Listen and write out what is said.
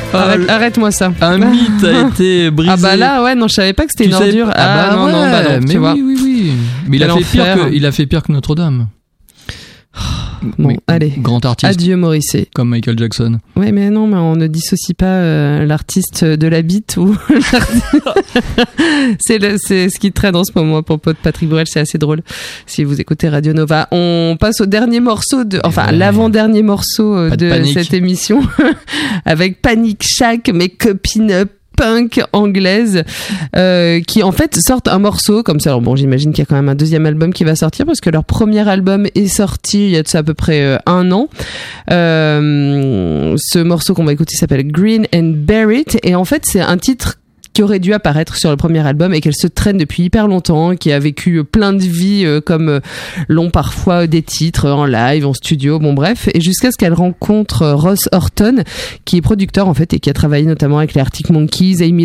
Arrête-moi ça. Un mythe a été brisé. Ah bah là, ouais, non, je savais pas que c'était une ordure. Non, mais tu vois. Oui. Mais il a fait pire que Notre-Dame. Bon, allez. Grand artiste. Adieu Morrissey. Comme Michael Jackson. Ouais, mais non, mais on ne dissocie pas l'artiste de la bite ou c'est ce qui traîne en ce moment à propos de Patrick Bruel, c'est assez drôle. Si vous écoutez Radio Nova, on passe au dernier morceau l'avant-dernier morceau de cette émission avec Panic Shack, mes copines punk anglaise qui en fait sortent un morceau comme ça. Alors bon, j'imagine qu'il y a quand même un deuxième album qui va sortir parce que leur premier album est sorti il y a de ça à peu près 1 an. Ce morceau qu'on va écouter s'appelle Green and Buried et en fait c'est un titre qui aurait dû apparaître sur le premier album et qu'elle se traîne depuis hyper longtemps, qui a vécu plein de vies comme l'ont parfois des titres en live, en studio, bon bref, et jusqu'à ce qu'elle rencontre Ross Horton qui est producteur en fait et qui a travaillé notamment avec les Arctic Monkeys, Amy